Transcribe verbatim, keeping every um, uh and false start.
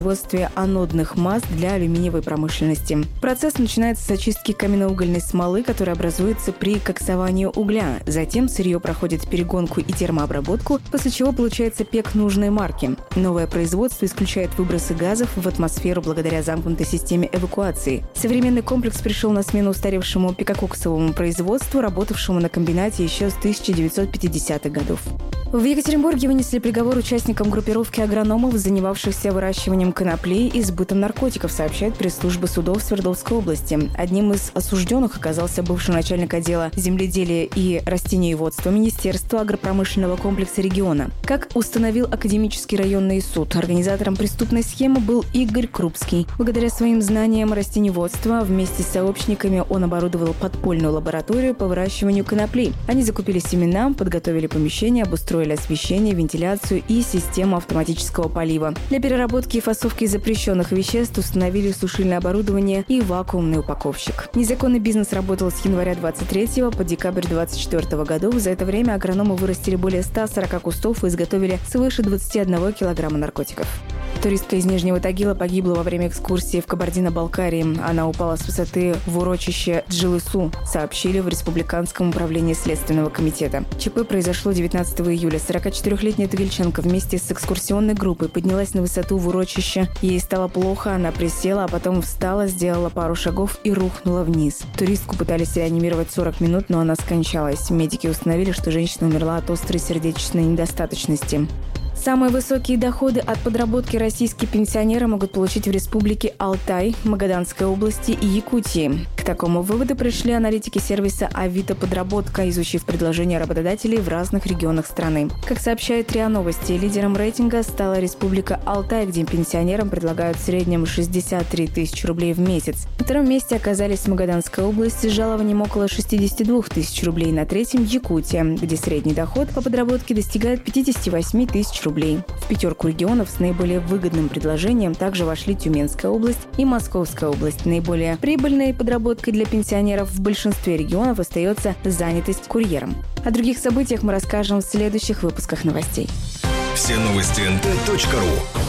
производстве анодных масс для алюминиевой промышленности. Процесс начинается с очистки каменноугольной смолы, которая образуется при коксовании угля. Затем сырье проходит перегонку и термообработку, после чего получается пек нужной марки. Новое производство исключает выбросы газов в атмосферу благодаря замкнутой системе эвакуации. Современный комплекс пришел на смену устаревшему пекококсовому производству, работавшему на комбинате еще с тысяча девятьсот пятидесятых годов. В Екатеринбурге вынесли приговор участникам группировки агрономов, занимавшихся выращиванием конопли и сбытом наркотиков, сообщает пресс-служба судов Свердловской области. Одним из осужденных оказался бывший начальник отдела земледелия и растениеводства Министерства агропромышленного комплекса региона. Как установил Академический районный суд, организатором преступной схемы был Игорь Крупский. Благодаря своим знаниям растениеводства вместе с сообщниками он оборудовал подпольную лабораторию по выращиванию конопли. Они закупили семена, подготовили помещение, обустроили освещение, вентиляцию и систему автоматического полива. Для переработки и фасовки запрещенных веществ установили сушильное оборудование и вакуумный упаковщик. Незаконный бизнес работал с января двадцать третьего по декабрь двадцать четвёртого годов. За это время агрономы вырастили более ста сорока кустов и изготовили свыше двадцати одного килограмма наркотиков. Туристка из Нижнего Тагила погибла во время экскурсии в Кабардино-Балкарии. Она упала с высоты в урочище Джилысу, сообщили в Республиканском управлении Следственного комитета. ЧП произошло девятнадцатого июля. сорокачетырёхлетняя тагильчанка вместе с экскурсионной группой поднялась на высоту в урочище. Ей стало плохо, она присела, а потом встала, сделала пару шагов и рухнула вниз. Туристку пытались реанимировать сорок минут, но она скончалась. Медики установили, что женщина умерла от острой сердечной недостаточности. Самые высокие доходы от подработки российские пенсионеры могут получить в республике Алтай, Магаданской области и Якутии. К такому выводу пришли аналитики сервиса «Авито Подработка», изучив предложения работодателей в разных регионах страны. Как сообщает РИА Новости, лидером рейтинга стала республика Алтай, где пенсионерам предлагают в среднем шестьдесят три тысячи рублей в месяц. На втором месте оказались Магаданская область с жалованием около шестьдесят два тысячи рублей. На третьем – Якутия, где средний доход по подработке достигает пятьдесят восемь тысяч рублей. В пятерку регионов с наиболее выгодным предложением также вошли Тюменская область и Московская область. Наиболее прибыльной подработкой для пенсионеров в большинстве регионов остается занятость курьером. О других событиях мы расскажем в следующих выпусках новостей. Все новости эн тэ точка ру.